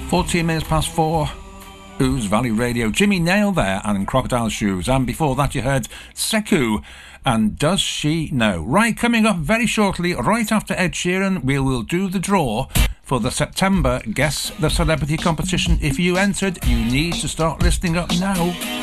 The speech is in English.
14 minutes past 4. Ooze Valley Radio. Jimmy Nail there and Crocodile Shoes. And before that you heard Sekou and Does She Know. Right, coming up very shortly, right after Ed Sheeran, we will do the draw for the September Guess the Celebrity competition. If you entered, you need to start listening up now.